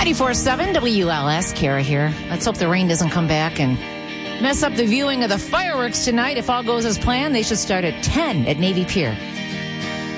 94.7 WLS, Kara here. Let's hope the rain doesn't come back and mess up the viewing of the fireworks tonight. If all goes as planned, they should start at 10 at Navy Pier.